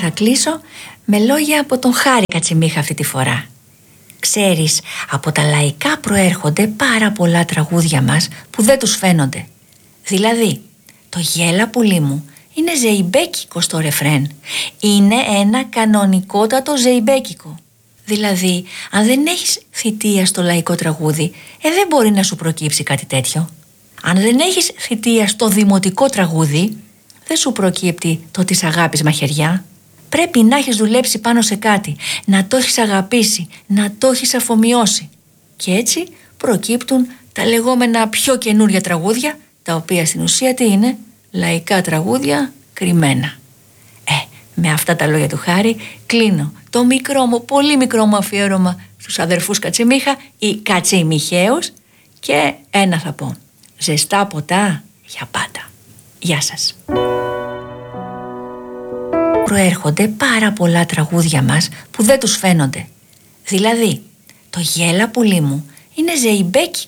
θα κλείσω με λόγια από τον Χάρη Κατσιμίχα αυτή τη φορά. Ξέρεις, από τα λαϊκά προέρχονται πάρα πολλά τραγούδια μας που δεν τους φαίνονται. Δηλαδή, το «Γέλα πουλί μου» είναι ζεϊμπέκικο στο ρεφρέν. Είναι ένα κανονικότατο ζεϊμπέκικο. Δηλαδή, αν δεν έχεις θητεία στο λαϊκό τραγούδι, δεν μπορεί να σου προκύψει κάτι τέτοιο. Αν δεν έχεις θητεία στο δημοτικό τραγούδι, δεν σου προκύπτει το της αγάπης μαχαιριά. Πρέπει να έχεις δουλέψει πάνω σε κάτι, να το έχεις αγαπήσει, να το έχεις αφομοιώσει. Και έτσι προκύπτουν τα λεγόμενα πιο καινούρια τραγούδια, τα οποία στην ουσία τι είναι? Λαϊκά τραγούδια κρυμμένα. Με αυτά τα λόγια του Χάρη κλείνω το μικρό μου, πολύ μικρό μου αφιέρωμα στους αδερφούς Κατσιμίχα ή Κατσιμιχαίους και ένα θα πω: ζεστά ποτά για πάντα. Γεια σας. Προέρχονται πάρα πολλά τραγούδια μας που δεν τους φαίνονται. Δηλαδή, το «Γέλα πουλί μου» είναι ζεϊμπέκικο